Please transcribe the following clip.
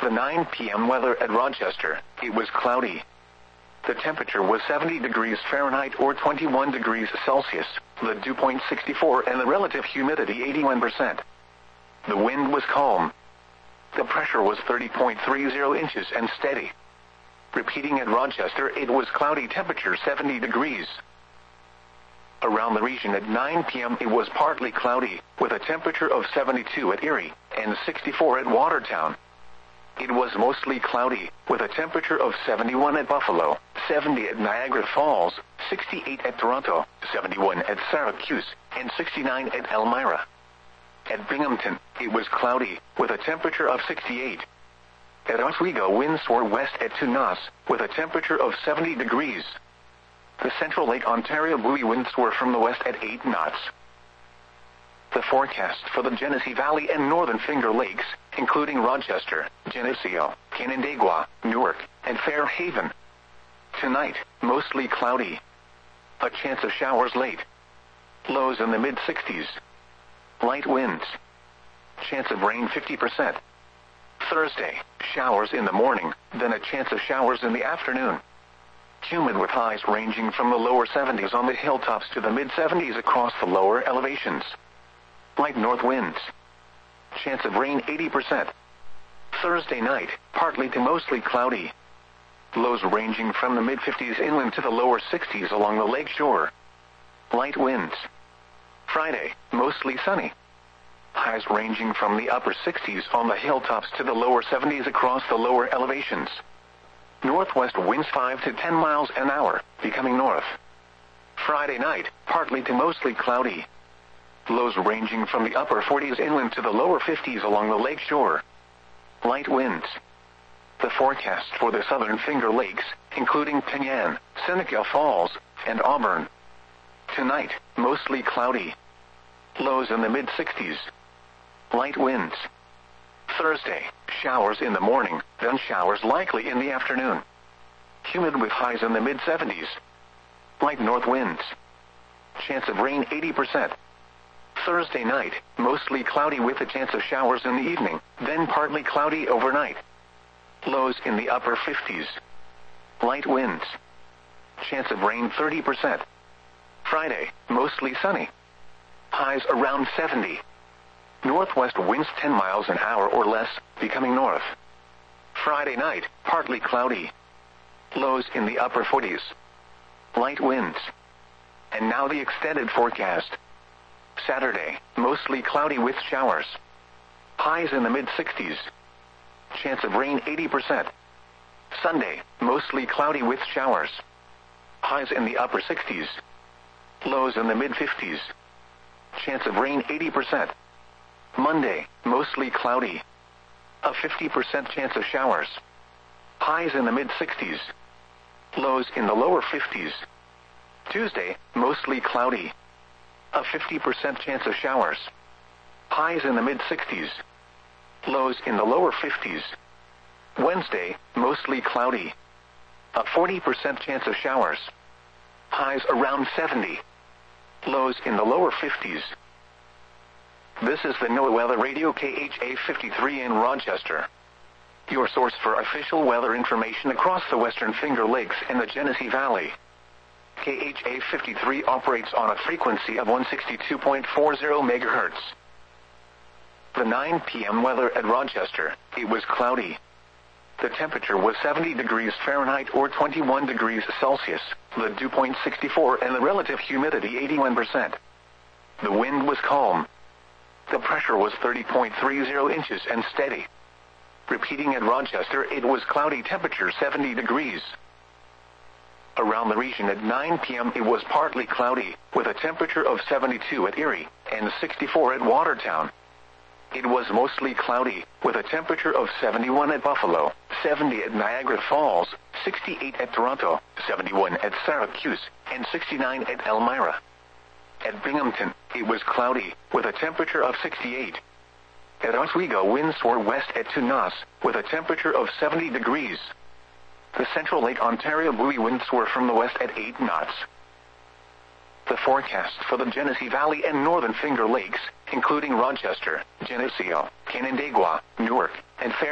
The 9 p.m. weather at Rochester, it was cloudy. The temperature was 70 degrees Fahrenheit or 21 degrees Celsius, the dew point 64 and the relative humidity 81%. The wind was calm. The pressure was 30.30 inches and steady. Repeating at Rochester, it was cloudy, temperature 70 degrees. Around the region at 9 p.m. it was partly cloudy, with a temperature of 72 at Erie and 64 at Watertown. It was mostly cloudy, with a temperature of 71 at Buffalo, 70 at Niagara Falls, 68 at Toronto, 71 at Syracuse, and 69 at Elmira. At Binghamton, it was cloudy, with a temperature of 68. At Oswego, winds were west at 2 knots, with a temperature of 70 degrees. The Central Lake Ontario buoy winds were from the west at 8 knots. The forecast for the Genesee Valley and Northern Finger Lakes, including Rochester, Geneseo, Canandaigua, Newark, and Fairhaven. Tonight, mostly cloudy. A chance of showers late. Lows in the mid-60s. Light winds. Chance of rain 50%. Thursday, showers in the morning, then a chance of showers in the afternoon. Humid with highs ranging from the lower 70s on the hilltops to the mid-70s across the lower elevations. Light north winds. Chance of rain 80%. Thursday night, partly to mostly cloudy. Lows ranging from the mid-50s inland to the lower 60s along the lake shore. Light winds. Friday, mostly sunny. Highs ranging from the upper 60s on the hilltops to the lower 70s across the lower elevations. Northwest winds 5 to 10 miles an hour, becoming north. Friday night, partly to mostly cloudy. Lows ranging from the upper 40s inland to the lower 50s along the lake shore. Light winds. The forecast for the Southern Finger Lakes, including Penyan, Seneca Falls, and Auburn. Tonight, mostly cloudy. Lows in the mid-60s. Light winds. Thursday, showers in the morning, then showers likely in the afternoon. Humid with highs in the mid-70s. Light north winds. Chance of rain 80%. Thursday night, mostly cloudy with a chance of showers in the evening, then partly cloudy overnight. Lows in the upper 50s. Light winds. Chance of rain 30%. Friday, mostly sunny. Highs around 70. Northwest winds 10 miles an hour or less, becoming north. Friday night, partly cloudy. Lows in the upper 40s. Light winds. And now the extended forecast. Saturday, mostly cloudy with showers. Highs in the mid-60s. Chance of rain 80%. Sunday, mostly cloudy with showers. Highs in the upper 60s. Lows in the mid-50s. Chance of rain 80%. Monday, mostly cloudy. A 50% chance of showers. Highs in the mid-60s. Lows in the lower 50s. Tuesday, mostly cloudy. A 50% chance of showers. Highs in the mid-60s. Lows in the lower 50s. Wednesday, mostly cloudy. A 40% chance of showers. Highs around 70. Lows in the lower 50s. This is the NOAA Weather Radio KHA 53 in Rochester. Your source for official weather information across the Western Finger Lakes and the Genesee Valley. KHA 53 operates on a frequency of 162.40 MHz. The 9 p.m. weather at Rochester, it was cloudy. The temperature was 70 degrees Fahrenheit or 21 degrees Celsius, the dew point 64 and the relative humidity 81%. The wind was calm. The pressure was 30.30 inches and steady. Repeating at Rochester, it was cloudy, temperature 70 degrees. Around the region at 9 p.m. it was partly cloudy, with a temperature of 72 at Erie and 64 at Watertown. It was mostly cloudy, with a temperature of 71 at Buffalo, 70 at Niagara Falls, 68 at Toronto, 71 at Syracuse, and 69 at Elmira. At Binghamton, it was cloudy, with a temperature of 68. At Oswego, winds were west at 2 knots, with a temperature of 70 degrees. The Central Lake Ontario buoy winds were from the west at 8 knots. The forecast for the Genesee Valley and Northern Finger Lakes, including Rochester, Geneseo, Canandaigua, Newark, and